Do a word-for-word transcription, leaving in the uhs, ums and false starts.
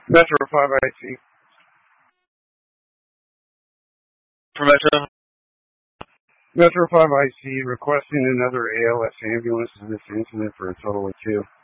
Metro five I C. For Metro? Metro five I C requesting another A L S ambulance in this incident for a total of two.